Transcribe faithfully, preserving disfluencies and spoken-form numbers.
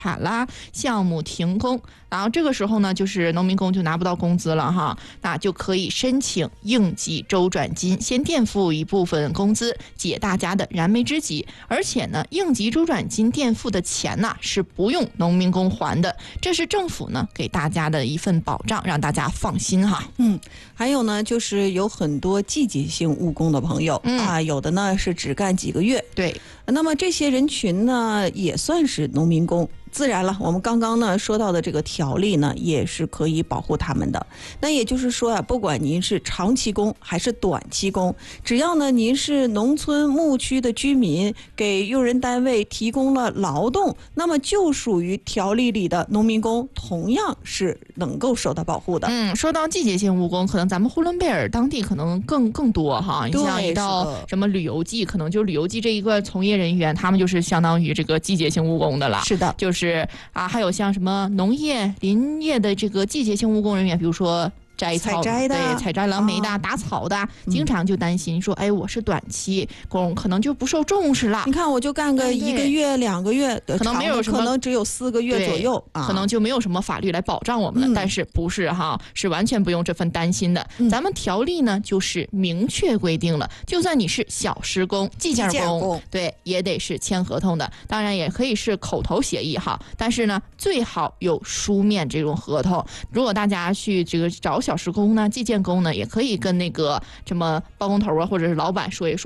产啦，项目停工，然后这个时候呢，就是农民工就拿不到工资了哈，那就可以申请应急周转金，先垫付一部分工资，解大家的燃眉之急。而且呢，应急周转金垫付的钱呢是不用农民工还的，这是政府呢给大家的一份保障，让大家放心哈。 嗯，还有呢，就是有很多季节性务工的朋友、嗯、啊，有的呢是只干几个月， 对， 那么这些人群呢也算是农民工。自然了，我们刚刚呢说到的这个条例呢，也是可以保护他们的。那也就是说啊，不管您是长期工还是短期工，只要呢您是农村牧区的居民，给用人单位提供了劳动，那么就属于条例里的农民工，同样是能够受到保护的。 嗯，说到季节性务工，可能咱们呼伦贝尔当地可能更更多哈。你像一到什么旅游季，可能就旅游季这一个从业人员，他们就是相当于这个季节性务工的了。 是的， 就是。是啊，还有像什么农业、林业的这个季节性务工人员，比如说摘草、 采摘的， 对，采摘蓝莓的、 啊、 打草的，经常就担心说，哎，我是短期工，可能就不受重视了。 你看，我就干个一个月、两个月， 可能没有什么， 可能只有四个月左右， 啊、可能就没有什么法律来保障我们了。嗯、但是不是哈，是完全不用这份担心的。嗯、咱们条例呢，就是明确规定了，就算你是小时工、计件工， 工对，也得是签合同的。当然也可以是口头协议哈，但是呢，最好有书面这种合同。如果大家去这个找小时工呢、计件工呢，也可以跟那个什么包工头啊，或者是老板说一说。